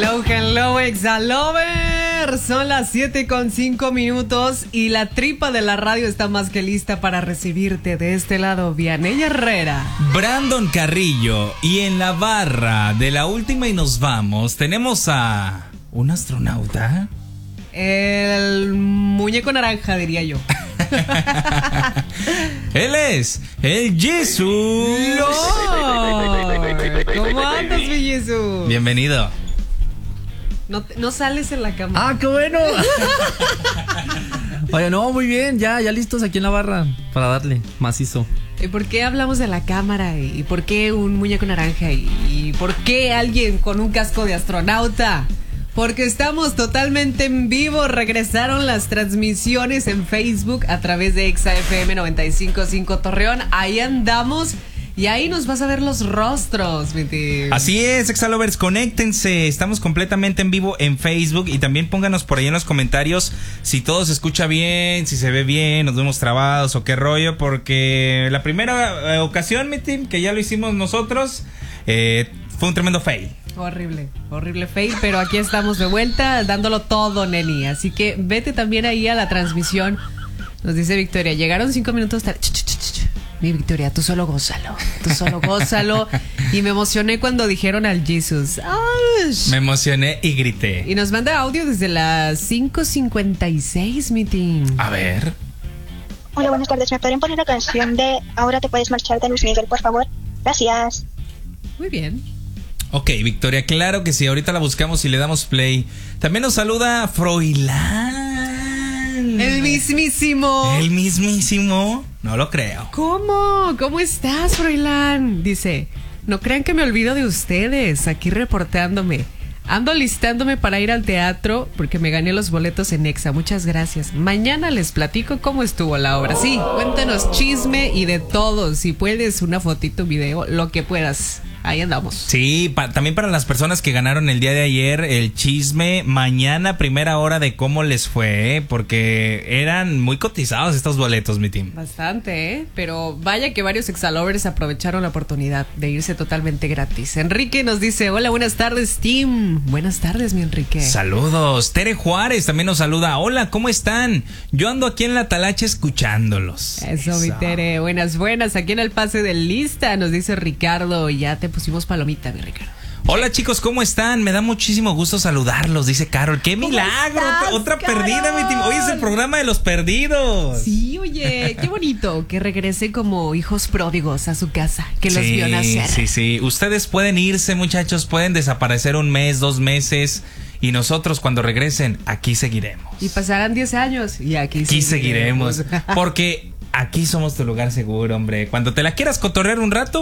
Hello, Exalover. Son las 7:05 y la tripa de la radio está más que lista para recibirte. De este lado, Vianey Herrera, Brandon Carrillo, y en la barra de la última y nos vamos tenemos a un astronauta. El muñeco naranja, diría yo. Él es el Jesús. ¿Cómo andas, mi Jesús? Bienvenido. No sales en la cámara. ¡Ah, qué bueno! Oye, no, muy bien, ya listos aquí en la barra para darle macizo. ¿Y por qué hablamos de la cámara? ¿Y por qué un muñeco naranja? ¿Y por qué alguien con un casco de astronauta? Porque estamos totalmente en vivo. Regresaron las transmisiones en Facebook a través de ExaFM 95.5 Torreón. Ahí andamos. Y ahí nos vas a ver los rostros, mi tío. Así es, Exalovers, conéctense. Estamos completamente en vivo en Facebook. Y también pónganos por ahí en los comentarios si todo se escucha bien, si se ve bien, nos vemos trabados o qué rollo. Porque la primera ocasión, mi team, que ya lo hicimos nosotros, fue un tremendo fail. Horrible fail, pero aquí estamos de vuelta dándolo todo, neni. Así que vete también ahí a la transmisión. Nos dice Victoria, llegaron 5 minutos tarde. Mi Victoria, tú solo gózalo. Y me emocioné cuando dijeron al Jesus. Me emocioné y grité. Y nos manda audio desde las 5:56, mi team. A ver. Hola, buenas tardes. ¿Me podrían poner la canción de Ahora te puedes marchar de Luis Miguel, por favor? Gracias. Muy bien. Ok, Victoria, claro que sí. Ahorita la buscamos y le damos play. También nos saluda Froilán. El mismísimo. No lo creo. ¿Cómo? ¿Cómo estás, Froilán? Dice, no crean que me olvido de ustedes. Aquí reportándome. Ando listándome para ir al teatro porque me gané los boletos en Exa. Muchas gracias. Mañana les platico cómo estuvo la obra. Sí, cuéntanos chisme y de todo. Si puedes, una fotito, un video, lo que puedas. Ahí andamos. Sí, también para las personas que ganaron el día de ayer el chisme, mañana primera hora de cómo les fue, porque eran muy cotizados estos boletos, mi team. Bastante, pero vaya que varios Exalovers aprovecharon la oportunidad de irse totalmente gratis. Enrique nos dice, hola, buenas tardes, team. Buenas tardes, mi Enrique. Saludos. Tere Juárez también nos saluda. Hola, ¿cómo están? Yo ando aquí en la talacha escuchándolos. Eso. Mi Tere, buenas. Aquí en el pase de lista nos dice Ricardo, ya te pusimos palomita, mi Ricardo. Hola chicos, ¿cómo están? Me da muchísimo gusto saludarlos, dice Carol. ¡Qué milagro! Otra Carol? Perdida, mi team. Hoy es el programa de los perdidos. Sí, oye, qué bonito que regresen como hijos pródigos a su casa, que los vio nacer. Sí. Ustedes pueden irse, muchachos, pueden desaparecer 1 mes, 2 meses. Y nosotros cuando regresen, aquí seguiremos. Y pasarán 10 años y aquí seguiremos. Porque aquí somos tu lugar seguro, hombre. Cuando te la quieras cotorrear un rato,